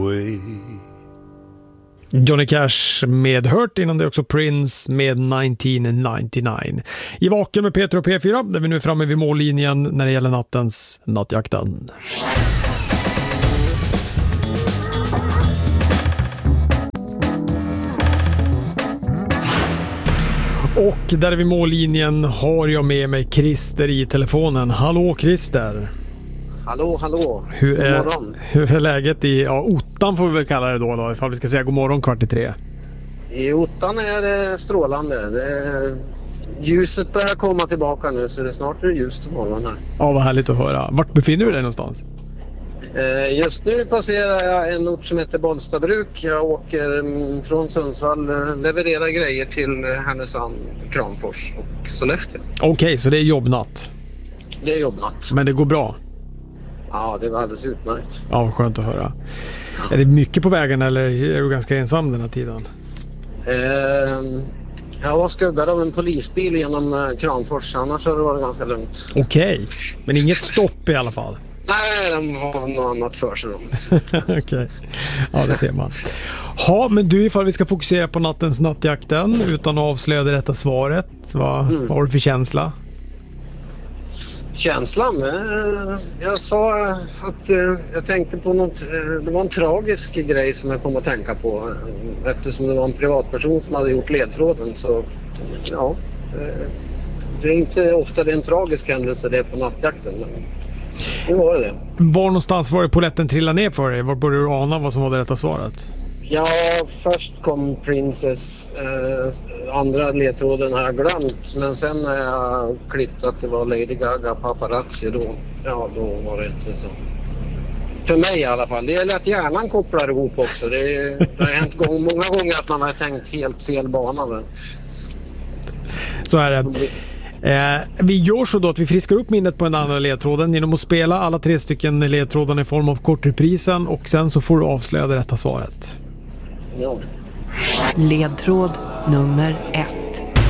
Johnny Cash med Hurt, innan det också Prince med 1999. I Vaken med Peter och P4, där vi nu är framme vid mållinjen när det gäller nattens nattjakten. Och där vid mållinjen har jag med mig Christer i telefonen. Hallå Christer! Hallå. Hur är läget i Ottan, får vi väl kalla det då ifall vi ska säga god morgon 2:45? I Ottan är det strålande. Ljuset börjar komma tillbaka nu, så det snart är det ljust på morgonen här. Ja, vad härligt att höra. Vart befinner du dig någonstans? Just nu passerar jag en ort som heter Bollstabruk. Jag åker från Sundsvall, levererar grejer till Härnösand, Kramfors och Sollefteå. Okej, så det är jobbnatt? Det är jobbnatt. Men det går bra? Ja, det var alldeles utmärkt. Ja, skönt att höra. Är det mycket på vägen eller är du ganska ensam den här tiden? Jag var skuggad av en polisbil genom Kramfors, annars har det varit ganska lugnt. Okej, men inget stopp i alla fall? Nej, de har något annat för sig. Okej, ja det ser man. Ja, men du, ifall vi ska fokusera på nattens nattjakten utan att avslöja det rätta svaret, vad har du för känsla? Känslan? Jag sa att jag tänkte på något, det var en tragisk grej som jag kom att tänka på, eftersom det var en privatperson som hade gjort ledtråden, så ja, det är inte ofta det är en tragisk händelse det är på nattjakten, men nu var det. Var någonstans var det polletten trillade ner för dig? Var började du ana vad som var det rätta svaret? Ja, först kom Princess, andra ledtråden har jag glömt, men sen när jag klippt att det var Lady Gaga Paparazzi, då var det inte så. För mig i alla fall. Det är lätt hjärnan kopplar ihop också. Det har hänt många gånger att man har tänkt helt fel bana. Men... Så är det. Vi gör så då att vi friskar upp minnet på den andra ledtråden genom att spela alla 3 stycken ledtrådarna i form av kortreprisen, och sen så får du avslöja det rätta svaret. Ja. Ledtråd nummer 1.